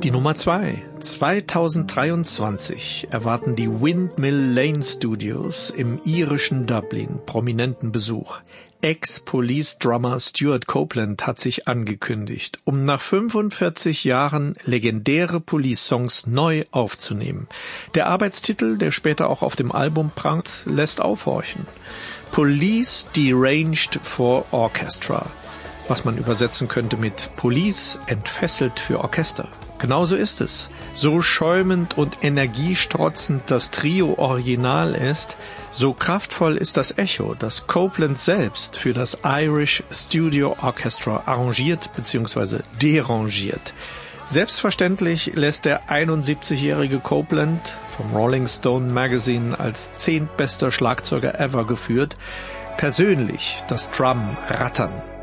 Die Nummer 2. 2023 erwarten die Windmill Lane Studios im irischen Dublin prominenten Besuch. Ex-Police-Drummer Stuart Copeland hat sich angekündigt, um nach 45 Jahren legendäre Police-Songs neu aufzunehmen. Der Arbeitstitel, der später auch auf dem Album prangt, lässt aufhorchen. Police Deranged for Orchestra, was man übersetzen könnte mit Police entfesselt für Orchester. Genauso ist es. So schäumend und energiestrotzend das Trio Original ist, so kraftvoll ist das Echo, das Copeland selbst für das Irish Studio Orchestra arrangiert bzw. derangiert. Selbstverständlich lässt der 71-jährige Copeland, vom Rolling Stone Magazine als 10. bester Schlagzeuger ever geführt, persönlich das Drum rattern.